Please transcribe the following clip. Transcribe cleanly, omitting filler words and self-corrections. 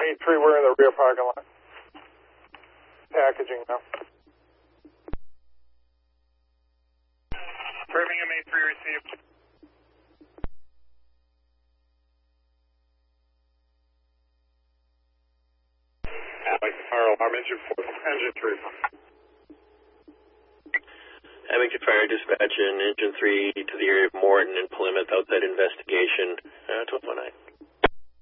A3, we're in the rear parking lot. Packaging now. Birmingham A3 received. Fire alarm, engine 4, engine 3. Abington Fire Dispatch and Engine 3 to the area of Morton and Plymouth, outside investigation, 1219.